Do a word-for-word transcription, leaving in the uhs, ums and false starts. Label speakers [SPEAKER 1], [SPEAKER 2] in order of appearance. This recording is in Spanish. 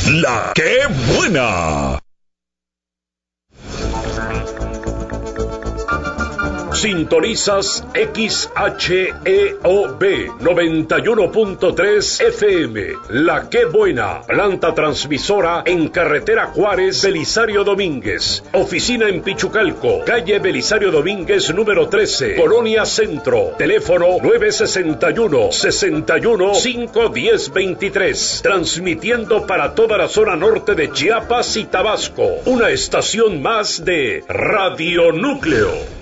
[SPEAKER 1] La que buena. Sintonizas X H E O B noventa y uno punto tres F M. La que buena. Planta transmisora en carretera Juárez, Belisario Domínguez. Oficina en Pichucalco, calle Belisario Domínguez número trece, Colonia Centro. Teléfono nueve sesenta y uno, sesenta y uno, cinco diez veintitrés. Transmitiendo para toda la zona norte de Chiapas y Tabasco. Una estación más de Radio Núcleo.